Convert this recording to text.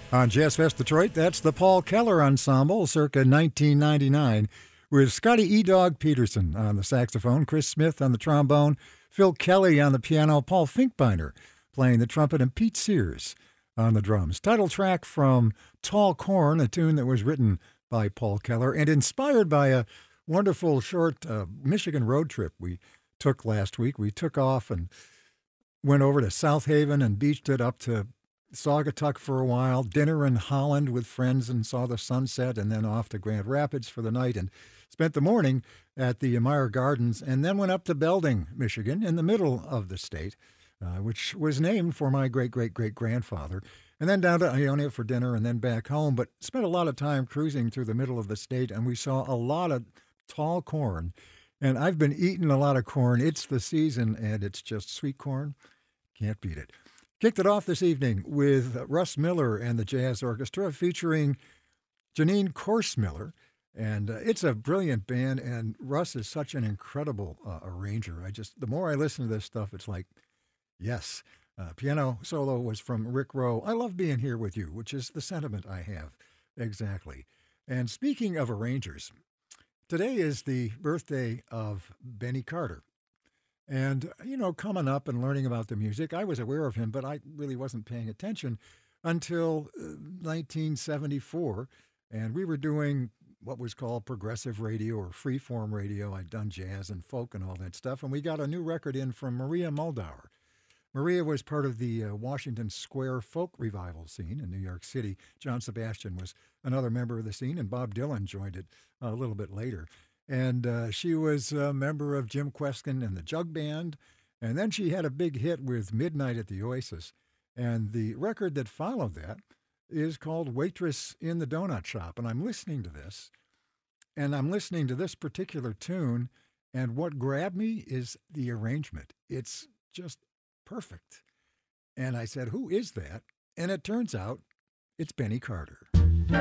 On Jazz Fest Detroit, that's the Paul Keller Ensemble, circa 1999, with Scotty E. Dog Peterson on the saxophone, Chris Smith on the trombone, Phil Kelly on the piano, Paul Finkbeiner playing the trumpet, and Pete Sears on the drums. Title track from Tall Corn, a tune that was written by Paul Keller and inspired by a wonderful short Michigan road trip we took last week. We took off and went over to South Haven and beached it up to Saugatuck for a while, dinner in Holland with friends and saw the sunset, and then off to Grand Rapids for the night and spent the morning at the Meyer Gardens, and then went up to Belding, Michigan, in the middle of the state, which was named for my great-great-great-grandfather, and then down to Ionia for dinner and then back home, but spent a lot of time cruising through the middle of the state, and we saw a lot of tall corn, and I've been eating a lot of corn. It's the season, and it's just sweet corn. Can't beat it. Kicked it off this evening with Russ Miller and the Jazz Orchestra featuring Janine Korsmiller. And it's a brilliant band, and Russ is such an incredible arranger. The more I listen to this stuff, it's like, yes. Piano solo was from Rick Rowe. I love being here with you, which is the sentiment I have. Exactly. And speaking of arrangers, today is the birthday of Benny Carter. And, coming up and learning about the music, I was aware of him, but I really wasn't paying attention until 1974. And we were doing what was called progressive radio or freeform radio. I'd done jazz and folk and all that stuff. And we got a new record in from Maria Muldaur. Maria was part of the Washington Square folk revival scene in New York City. John Sebastian was another member of the scene, and Bob Dylan joined it a little bit later. And she was a member of Jim Kweskin and the Jug Band. And then she had a big hit with Midnight at the Oasis. And the record that followed that is called Waitress in the Donut Shop. And I'm listening to this, and I'm listening to this particular tune. And what grabbed me is the arrangement. It's just perfect. And I said, who is that? And it turns out it's Benny Carter.